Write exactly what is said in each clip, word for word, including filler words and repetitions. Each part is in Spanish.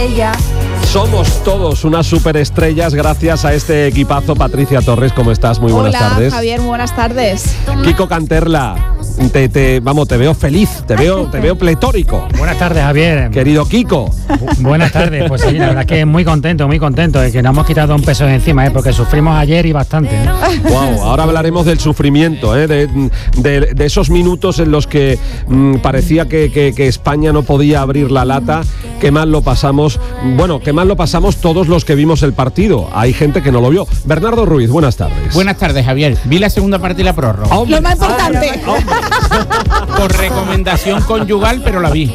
Ella. Somos todos unas superestrellas gracias a este equipazo. Patricia Torres, ¿cómo estás? Muy buenas Hola, tardes. Javier, muy buenas tardes. Kiko Canterla, te, te, vamos, te veo feliz, te veo, te veo pletórico. Buenas tardes, Javier. Querido Kiko. Buenas tardes, pues sí, la verdad que muy contento, muy contento de que nos hemos quitado un peso de encima, ¿eh? Porque sufrimos ayer y bastante. ¿eh? Wow, ahora hablaremos del sufrimiento, ¿eh? de, de, de esos minutos en los que mmm, parecía que, que, que España no podía abrir la lata. Qué mal lo pasamos, bueno, qué mal lo pasamos todos los que vimos el partido. Hay gente que no lo vio. Bernardo Ruiz, buenas tardes. Buenas tardes, Javier. Vi la segunda parte y la prórroga. Hombre, Lo más importante. hombre, Por recomendación conyugal, pero la vi.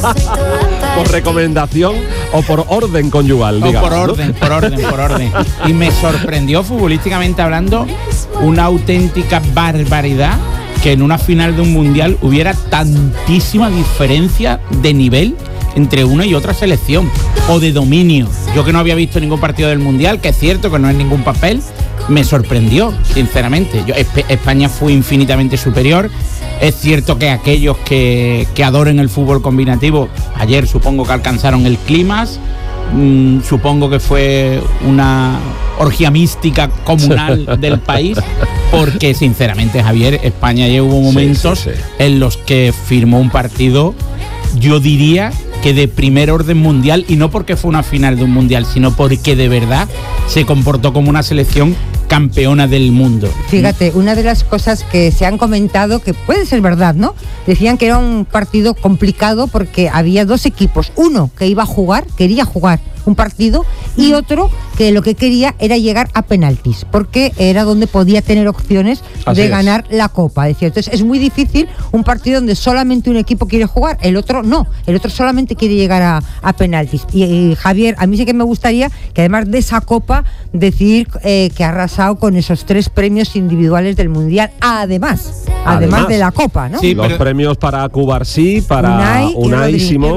¿Por recomendación o por orden conyugal? O digamos, por orden, ¿no? por orden, por orden. Y me sorprendió futbolísticamente hablando una auténtica barbaridad que en una final de un mundial hubiera tantísima diferencia de nivel entre una y otra selección o de dominio. Yo que no había visto ningún partido del mundial, que es cierto que no es ningún papel, me sorprendió, sinceramente. Yo, España fue infinitamente superior. Es cierto que aquellos que, que adoren el fútbol combinativo, ayer supongo que alcanzaron el clímax. Mm, supongo que fue una orgía mística comunal del país, porque sinceramente, Javier, España ya hubo momentos sí, sí, sí. en los que firmó un partido, yo diría que de primer orden mundial, y no porque fue una final de un mundial, sino porque de verdad se comportó como una selección campeona del mundo. Fíjate, una de las cosas que se han comentado, que puede ser verdad, ¿no? Decían que era un partido complicado porque había dos equipos, uno que iba a jugar, quería jugar un partido, y otro que lo que quería era llegar a penaltis, porque era donde podía tener opciones Así de es. ganar la Copa. Decía, entonces es muy difícil un partido donde solamente un equipo quiere jugar, el otro no, el otro solamente quiere llegar a, a penaltis. Y, y Javier, a mí sí que me gustaría que además de esa Copa, decir eh, que ha arrasado con esos tres premios individuales del Mundial, además, además, además de la Copa, ¿no? Sí, los pero... premios para Cubarsí, para Unai, Unai Simón.